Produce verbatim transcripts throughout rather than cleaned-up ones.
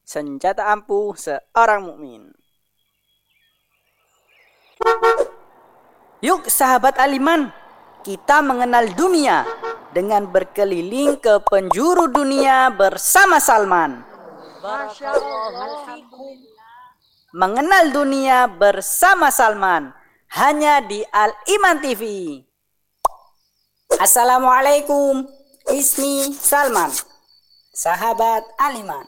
senjata ampuh seorang mukmin. Yuk sahabat Aliman, kita mengenal dunia dengan berkeliling ke penjuru dunia bersama Salman. Mengenal dunia bersama Salman hanya di Al-Iman T V. Assalamualaikum, ismi Salman, sahabat Aliman.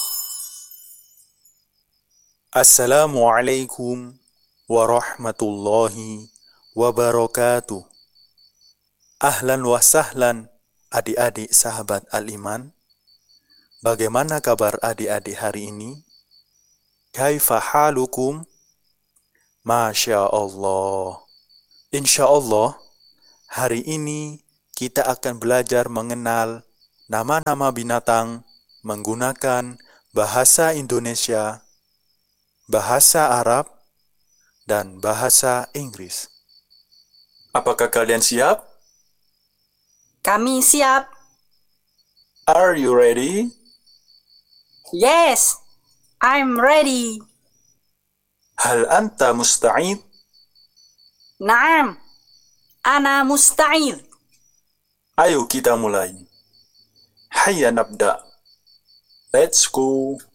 Assalamualaikum warahmatullahi wabarakatuh. Ahlan wa sahlan adik-adik sahabat Al-Iman. Bagaimana kabar adik-adik hari ini? Kaifa halukum? Masya Allah. Insya Allah, hari ini kita akan belajar mengenal nama-nama binatang menggunakan bahasa Indonesia, bahasa Arab, dan bahasa Inggris. Apakah kalian siap? Kami siap. Are you ready? Yes, I'm ready. Hal anta musta'id? Naam, ana musta'id. Ayo kita mulai. Hayya nabda. Let's go.